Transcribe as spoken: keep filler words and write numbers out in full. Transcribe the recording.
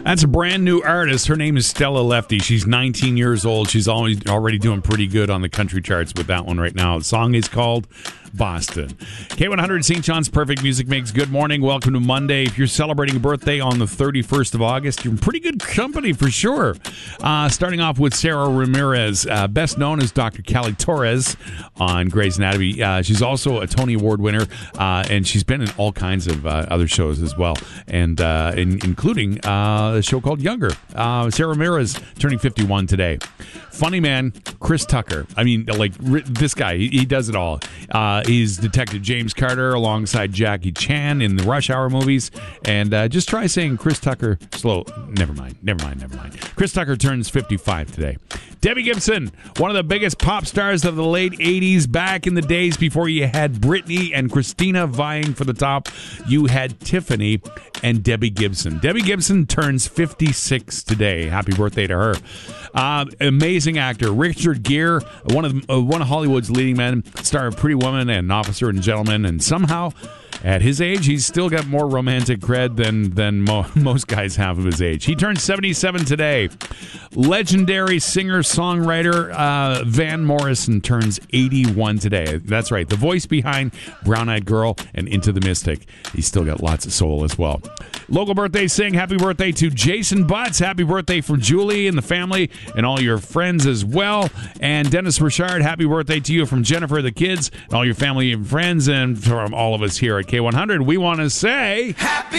That's a brand new artist. Her name is Stella Lefty. She's nineteen years old. She's always already doing pretty good on the country charts with that one right now. The song is called Boston. K one hundred, Saint John's Perfect Music Mix. Good morning. Welcome to Monday. If you're celebrating a birthday on the thirty-first of August, you're in pretty good company for sure. Uh, starting off with Sarah Ramirez, uh, best known as Doctor Callie Torres on Grey's Anatomy. Uh, she's also a Tony Award winner, uh, and she's been in all kinds of uh, other shows as well, and uh, in, including uh, a show called Younger. Uh, Sarah Ramirez turning fifty-one today. Funny man, Chris Tucker. I mean, like, this guy, he, he does it all. Uh, he's Detective James Carter alongside Jackie Chan in the Rush Hour movies. And uh, just try saying Chris Tucker slow. Never mind, never mind, never mind. Chris Tucker turns fifty-five today. Debbie Gibson, one of the biggest pop stars of the late eighties, back in the days before you had Britney and Christina vying for the top. You had Tiffany and Debbie Gibson. Debbie Gibson turns fifty-six today. Happy birthday to her. Uh, amazing actor Richard Gere, one of uh, one of Hollywood's leading men, star of Pretty Woman and Officer and Gentleman, and somehow at his age he's still got more romantic cred than than mo- most guys have of his age. He turns seventy-seven today. Legendary singer-songwriter uh, Van Morrison turns eighty-one today. That's right, the voice behind Brown Eyed Girl and Into the Mystic. He's still got lots of soul as well. Local birthday sing happy birthday to Jason Butts. Happy birthday from Julie and the family and all your friends as well. And Dennis Richard, happy birthday to you from Jennifer, the kids, and all your family and friends, and from all of us here at K one hundred. We want to say happy